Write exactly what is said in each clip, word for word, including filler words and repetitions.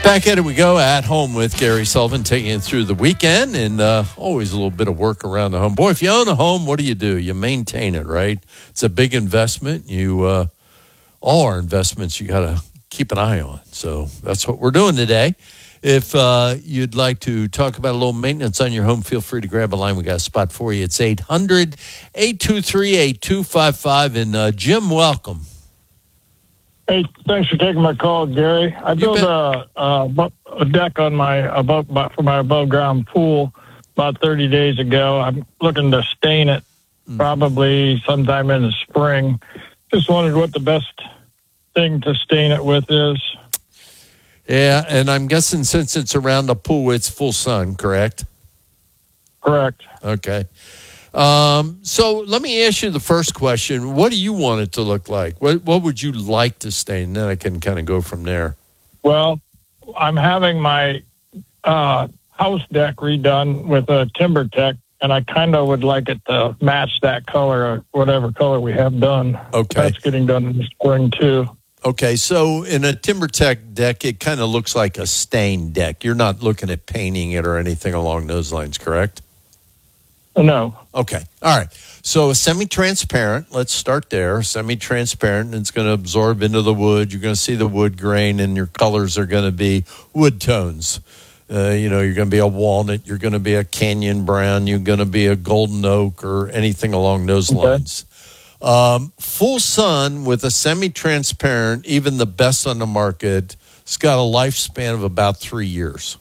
Back at it we go, at home with Gary Sullivan, taking you through the weekend, and uh, always a little bit of work around the home. Boy, if you own a home, what do you do? You maintain it, right? It's a big investment. You, uh, all our investments, you got to keep an eye on. So that's what we're doing today. If uh, you'd like to talk about a little maintenance on your home, feel free to grab a line. We got a spot for you. It's eight hundred, eight two three, eight two five five. And uh, Jim, welcome. Hey, thanks for taking my call, Gary. I built a, a a deck on my above for my above ground pool about thirty days ago. I'm looking to stain it mm. probably sometime in the spring. Just wondered what the best thing to stain it with is. Yeah, and I'm guessing since it's around the pool, it's full sun, correct? Correct. Okay. Um, so let me ask you the first question. What do you want it to look like? What what would you like to stain? Then I can kind of go from there. Well, I'm having my uh, house deck redone with a timber tech, and I kind of would like it to match that color, or whatever color we have done. Okay. That's getting done in the spring, too. Okay, so in a TimberTech deck, it kind of looks like a stained deck. You're not looking at painting it or anything along those lines, correct? No. Okay. All right. So a semi-transparent, let's start there. Semi-transparent, and it's going to absorb into the wood. You're going to see the wood grain, and your colors are going to be wood tones. Uh, you know, you're going to be a walnut. You're going to be a canyon brown. You're going to be a golden oak or anything along those okay. lines. Um, full sun with a semi-transparent, even the best on the market, it's got a lifespan of about three years.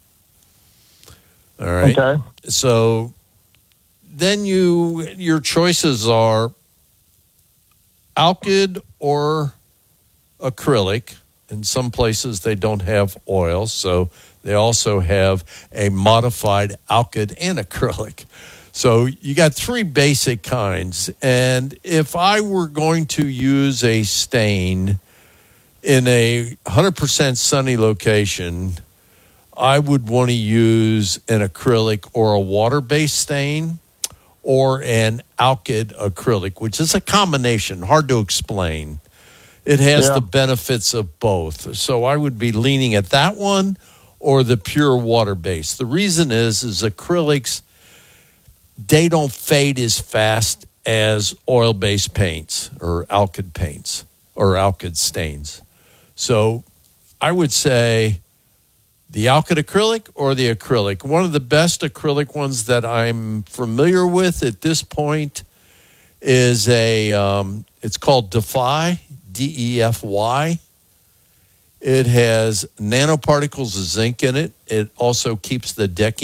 All right. Okay. So then you your choices are alkyd or acrylic. In some places they don't have oil, so they also have a modified alkyd and acrylic. So you got three basic kinds. And if I were going to use a stain in a one hundred percent sunny location, I would want to use an acrylic or a water-based stain or an alkyd acrylic, which is a combination, hard to explain. It has yeah. the benefits of both. So I would be leaning at that one or the pure water-based. The reason is, is acrylics, they don't fade as fast as oil-based paints or alkyd paints or alkyd stains. So I would say the alkyd acrylic or the acrylic. One of the best acrylic ones that I'm familiar with at this point is a, um, it's called Defy, D E F Y. It has nanoparticles of zinc in it. It also keeps the decking